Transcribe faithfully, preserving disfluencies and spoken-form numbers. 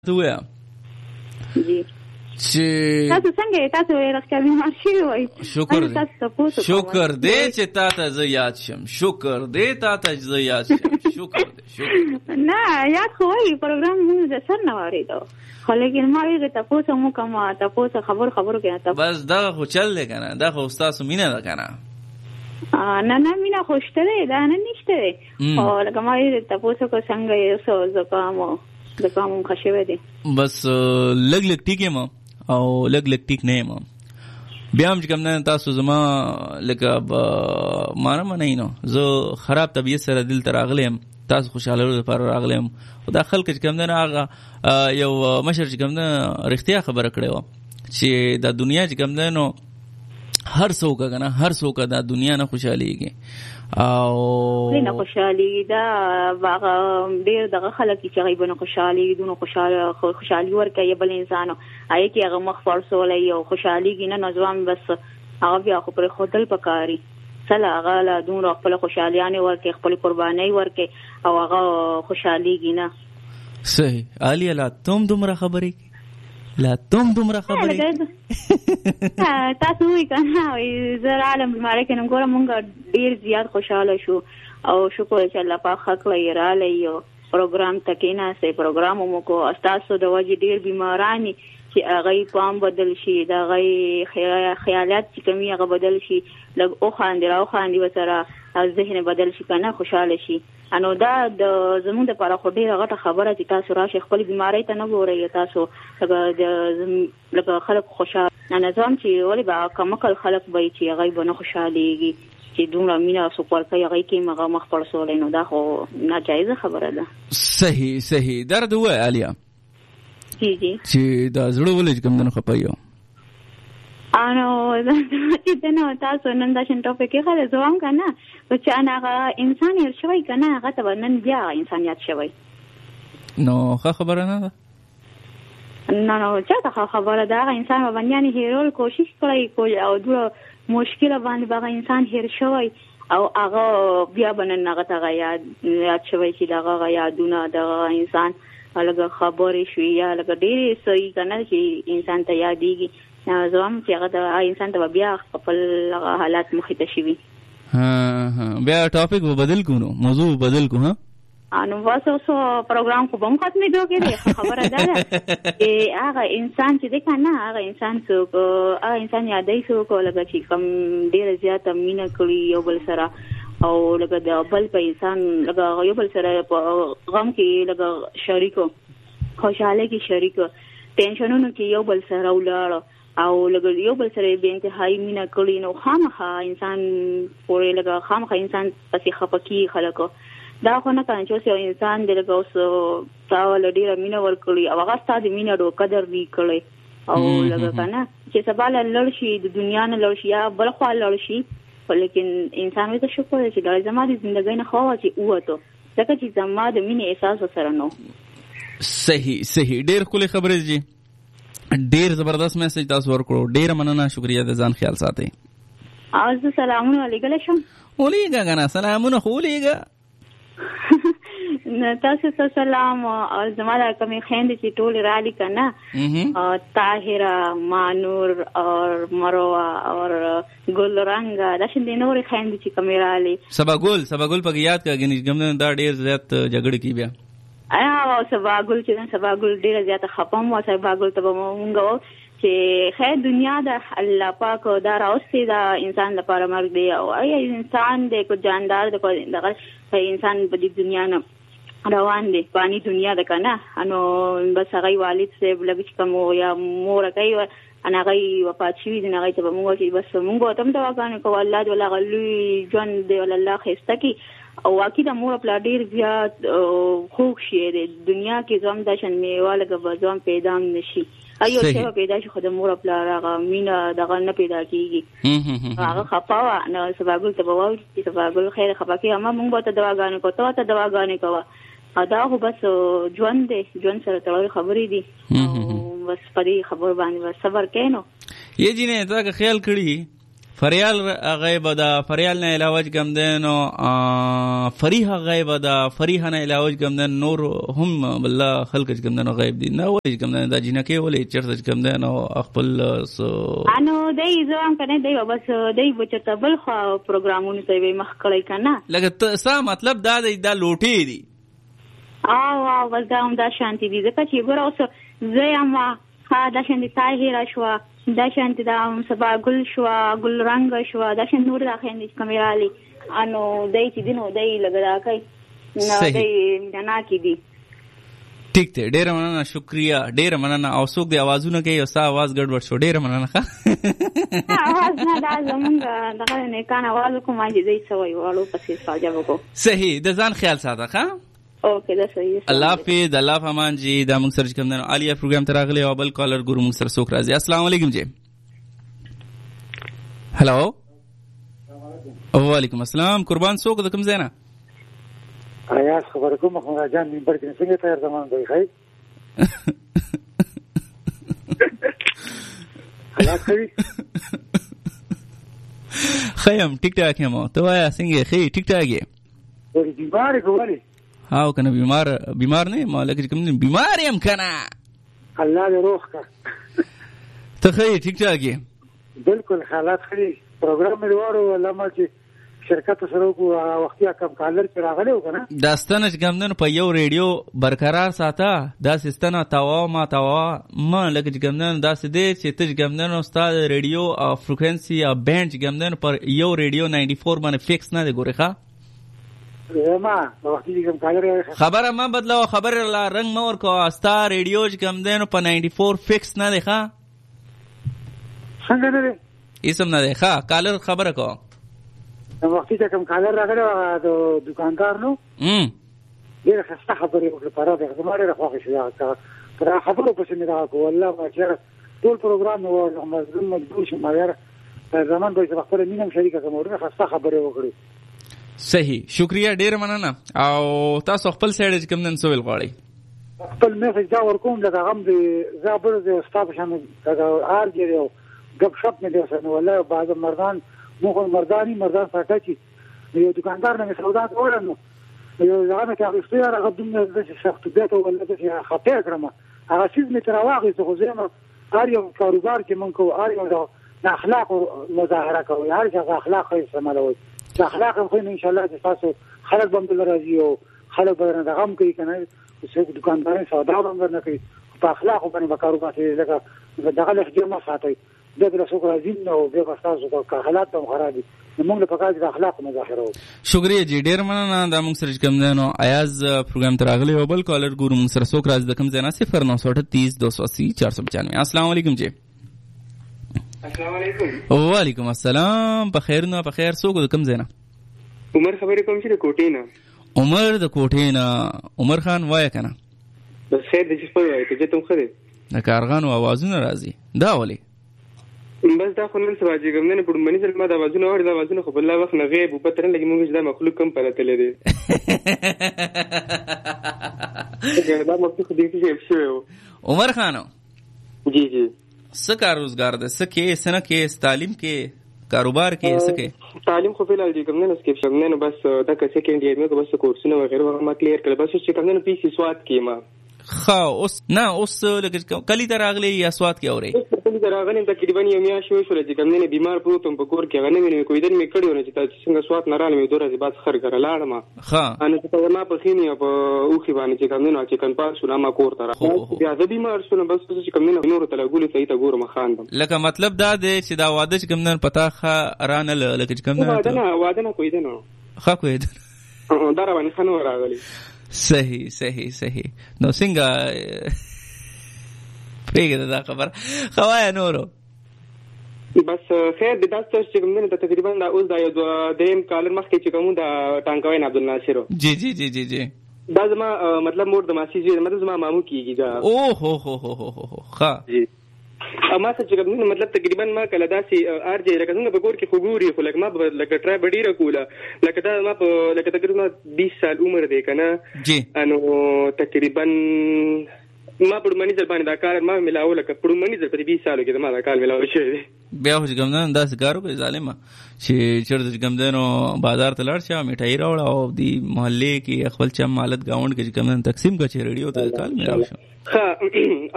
ته وایا جی چې تاسو څنګه تاسو راځي بیمار شوی وای شکر دې شکر دې چې تا ته زه یاد شم شکر دې تا ته زه یاد شم شکر دې شکر نه یاد خو وای پروګرام موږ د سر نه واریدو خو لیکن ما یې تاسو مو کوم تاسو خبر خبرو کې تاسو بس دا خو چل دی کنه دا خو تاسو مینه ده کنه نه نه مینه خوشته ده نه نشته او لکه ما یې تاسو کو څنګه یې سو زکامو د کوم خښوي دي بس لګ لګ ټیک ما او لګ لګ ټیک نه ما بیا هم کوم نه تاسو زما لکه مانه نه نو زه خراب طبيعت سره دل تر اغلم تاسو خوشاله لپاره راغلم خدا خلک چې کوم نه هغه یو مشر چې کوم نه رښتیا خبره کړې و چې د دنیا چې کوم نو هر څوک کنه هر څوک د دنیا نه خوشاليږي او نه خوشالي دا هغه ډیر دغه خلک چې غیبونه خوشالي دونه خوشاله خوشالي ورکوي بل انسانو آی کی هغه مخ فرسولې او خوشاليږي نه نظام بس هغه بیا خو پر خپل پکاري سلا هغه لا دونه خپل خوشاليانه ورکوي خپل قرباني ورکوي او هغه خوشاليږي نه صحیح علي لا تم دومره خبري لا تم دومره خبري تاسو وی کنه زه عالم بیماری کې نګورم مونږ ډیر زیات خوشاله شو او شکر چې الله پاک حق لري را لایو پروګرام تکینا سه پروګرام مو کو تاسو د وجه ډیر بیمارانی چې هغه پام بدل شي دا غي خیالات چې کمی هغه بدل شي لګ او خاندي راو خاندي وسره ذهن بدل شي کنه خوشاله شي انو دا د زموږ د لپاره خو ډیره غټه خبره چې تاسو راشي خپل بیماری ته نه ګورئ تاسو لکه خلک خوشاله نظام چې ولې با کمکل خلک وای چې هغه به نه خوشاليږي چې دومره مینا سو کوي هغه کې مغه مخ پر سولې نو دا خو ناجایز خبره ده صحیح صحیح درد و علیا جی جی چې دا زړه ولې کوم نه خپایو انو چې دنه تاسو نن دا شن ټاپک کې خاله زوام کنه او چې انا انسان یې شوی کنه هغه ته نن بیا انسانيت شوی نو ښه خبره نه ده نه نو چې دا خبره ده انسان باندې هیرول کوشش کوي کوي او د مشکل باندې باغ انسان هیر شوی او هغه بیا باندې هغه ته یاد یاد شوی چې دا یادونه د انسان هغه خبرې شوی یا لکه ډېری صحیح کنه چې انسان ته یادېږي زوام چې هغه د انسان ته بیا خپل حالات مخې ته شي ها ها بیا ټاپک بدل کو نو موضوع بدل کو ها انو واسو سو پروګرام کو بم ختمې دوګې خبره ده چې هغه انسان چې د کنه هغه انسان څوک هغه انسان یادې څوک لکه چې کم ډیر زیاته مینا کړی یو بل سره او لکه د بل په انسان لکه یو بل سره غم کې لکه شریکو خوشاله کې شریکو ټینشنونو کې یو بل سره ولاړ او لکه یو بل سره به انتهایی مینا کړی نو خامخا انسان پورې لکه خامخا انسان پسې خپکی خلکو دا خو نه کنه چې یو انسان د لکه اوس تاو لډیره مینا ورکړي او هغه ستاسو مینا ډو قدر دی کړی او لکه کنه چې سبا لړ شي د دنیا نه لړ شي یا بل خو لړ شي لیکن انسان وي ته شکر چې د زمادي ژوندۍ نه خو چې اوته ځکه چې زما د مینې احساس سره نو صحیح صحیح ډیر خولي خبرې جی ډیر زبردست میسج تاسو ورکړو ډیر مننه شکریا د ځان خیال ساتئ از سلامونه علیکم شم ولېګا غنا سلامونه خولېګا تاسو ته سلام او زموږه کومې خويندې چې ټول را لیکنه طاهره مانور او مروه او ګلرنګ دا شندې نورې خويندې چې کومې را لې سبا ګل سبا ګل په یاد کاږي ګم دا ډیر زیات جګړه کی بیا آیا او سبا ګل چې سبا ګل ډیر زیات خپم او سبا ګل ته مونږ چې خیر دنیا د الله پاک دا راوستي دا انسان لپاره مرګ دی او ای انسان د کو جاندار د کو دغه انسان په دې دنیا نه روان دي پانی دنیا ده کنه انو بس هغه والد صاحب لګی کوم یا مور کوي انا غي وفات شي نه غي ته موږ چې بس موږ ته دا وکړو کو الله دې ولا غلي جون دې ولا الله خسته کی او واکې د مور په ډیر زیات خوښ شي د دنیا کې زم د شن میواله کې بزوم پیدا نشي ایو چې پیدا شي خو د مور په لاره مینا دغه نه پیدا کیږي هغه خپاوه نو سباګل ته وایي چې سباګل خیر خپاکي اما موږ ته دواګانې کوته ته دواګانې کوه ادا خو بس ژوند دې ژوند سره تړلې خبرې دي بس پرې خبر باندې صبر کینو یی جنې دا خیال کړی فریال غیب دا فریال نه علاوه کم دینو فریح غیب دا فریح نه علاوه کم دین نور هم بالله خلق کم دینو غیب دي نه ولې کم دین دا جنکه ولې چرته کم دینو خپل سو انو دای زوم کنه دی بس دی بچته بل خو پروګرامونه کوي مخ کړی کنه لکه سا مطلب دا دی دا لوټي دي او او بس دا هم دا شانتي دي ځکه چې ګور اوس زیم ها دا شانتي طاهره شو دا شانتي دا سبا ګل شو ګل رنگ شو دا شانتي نور دا خندې کمیرالي انو دای چې دینو دای لګا کوي نو دای نه کی دي ٹھیک ته ډیر مننه شکریا ډیر مننه او څوک دی आवाजونه کوي او سا आवाज ګډوډ شو ډیر مننه ښه आवाज نه دا زمونږ دغه نه کان आवाज کوم چې دای سوي والو پسې ساجا وکړو صحیح د ځان خیال ساته ښه اوکے دا صحیح الله حافظ الله فمان جی دا موږ سره کوم نه عالیه پروګرام ته راغلی او بل کالر ګورو موږ سره څوک راځي السلام علیکم جی هلو وعلیکم السلام قربان څوک د کوم ځای نه آیاس خبر کوم محمد جان منبر کې څنګه تیار زمان دی خای حالات کوي خیم ټیک ټاک هم ته وایا څنګه خې ټیک ټاک یې ورې بیمار کولی هاو کنه بیمار بیمار نه مالک کوم بیمار يم کنه الله دې روح کا ته خې ټیک ټاک یې بالکل حالات خې پروګرام مې وره لمه چې شرکت سره کو وختیا کم کالر چې راغلی و کنه داستانه چې ګمندن په یو ریډیو برقرار ساته دا سیستانه تاوا ما تاوا ما لکه چې ګمندن دا سده چې ته ګمندن استاد ریډیو او فریکوئنسي او بینډ ګمندن پر یو ریډیو نائنٹی فور باندې فکس نه دی ګورې ښا ما وختي کم کالر خبره ما بدلو خبر لا رنگ مور کو استا ریډیو چې ګمندن په نائنٹی فور فکس نه دی ښا څنګه نه دی اسم نه دی ښا کالر خبره کو وختي چې کوم کالر راغلی د دکاندار نو ام ډېر ښه خبرې وکړې پاره د زماره راخوښ شو پر خبرو پسې مې راکو والله ما چې ټول پروګرام نو مزګم مجبور شم یار زمان به خپل مینم شریکه کوم ورته ښه خبرې وکړې صحیح شکریا ډېر مننه او تاسو خپل سایډ کوم نن سوال غواړئ خپل میسج دا ورکوم لکه غم دې زابر دې استاد شنو دا آر دې غب شپ مې دې سره والله بعض مردان مو مردانی مردان ساټه یو دکاندار نه سودا کولم یو ځانه کې اختیار غدم د شخص بیت او ولته چې خطا کړم هغه شیز می تر واغې څه زما هر یو کاروبار کې مونږ کو هر یو د اخلاق مظاهره کوي هر څه اخلاق یې سمالوي د اخلاق خو ان شاء الله تاسو خلک باندې راځي او خلک باندې غم کوي کنه چې دکانداران سودا باندې نه کوي په اخلاق باندې کاروبار کې لکه دغه لخت ما ساتي دغه څوک راځي نو به تاسو د حالات هم خراب دي موږ په کاج د اخلاق مظاهره وو شکریا جی ډیر مننه دا موږ سره کوم دینو ایاز پروګرام ته راغلی او بل کالر ګورو موږ سره څوک راځي د کوم ځای نه صفر نو سو تین دو سو اسی چار سو پچانوے السلام علیکم جی السلام علیکم وعلیکم السلام په خیر نو په خیر څوک د کوم ځای نه عمر خبرې کوم چې د کوټې نه عمر د کوټې نه عمر خان وای کنه بس خیر دې چې په وای ته ته خو دې د کارغانو आवाजونه راځي دا ولي بس دا خو نن سبا چې کوم نه پړم باندې سره ما د आवाजونه اوري د आवाजونه خو بل وخت نه غیب په ترن لګي موږ دا مخلوق کم پرته لري دا مخلوق دې کې شي عمر خانو جی جی څه کار روزګار ده څه کې سنه کې تعلیم کې کاروبار کې څه کې تعلیم خو فعال دي کوم نه سکیپ شم نه بس دا که سیکنډ ایئر مې بس کورسونه وغیرہ ما کلیر کړل بس چې کوم نه پی سی سواد کې ما خا اوس نه اوس لکه کلی ته راغلی یا سواد کې اوري کلی ته راغلی تقریبا یو میاشت شوی شو چې کوم نه بیمار پروتم په کور کې غنه مې کوی دن مې کړیو نه چې تاسو څنګه سواد نه رااله مې دوه ورځې بعد خر کړه لاړم ها ان ته ما په خینی په اوخي باندې چې کوم نه چې کن پاس شو ما کور ته راغلی بیا د بیمار شو نه بس چې کوم نه نور ته لګولې صحیح ته ګورم خاندم لکه مطلب دا دی چې دا واده چې کوم نه پتا خا رانه لکه چې کوم نه واده نه واده نه کوی دنه خا کوی دا روانه خنو راغلی صحیح صحیح صحیح نو څنګه پیګه دا خبر خوایا نورو بس خیر د داستر چې کوم نه تقریبا دا اوس دا یو دریم کالر مخکې چې کوم دا ټانکوین عبد الناصر جی جی جی جی جی دا زما مطلب مور د ماسی جی مطلب زما مامو کیږي دا او هو هو هو هو ها جی اما څه چې کوم مطلب تقریبا ما کله داسي ار جی لکه څنګه په ګور کې خګوري خو لکه ما لکه ټرای بډی رکوله لکه دا ما په لکه تقریبا بیس سال عمر دی کنه جی انو تقریبا ما پړمنی ځل باندې دا کار ما ملاو لکه پړمنی ځل په بیس سالو کې ما دا کار ملاو شوی دی. بیا خو چې کوم نه داسې کار وکړي ظالمه چې چېرته چې کوم دی نو بازار ته لاړ شه میټایي راوړه او دې محلې کې خپل چم مالت ګاونډ کې چې کوم نه تقسیم کړه چې ریډیو ته کال ملاو شه. ښه